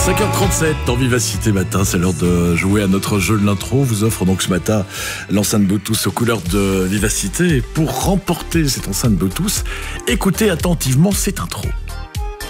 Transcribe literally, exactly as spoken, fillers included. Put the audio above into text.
cinq heures trente-sept dans Vivacité Matin, c'est l'heure de jouer à notre jeu de l'intro. On vous offre donc ce matin l'enceinte Bluetooth aux couleurs de Vivacité. Et pour remporter cette enceinte Bluetooth, écoutez attentivement cette intro.